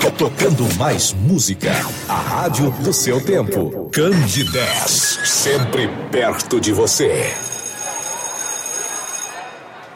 Tocando mais música. A rádio do seu tempo. Candidez. Sempre perto de você.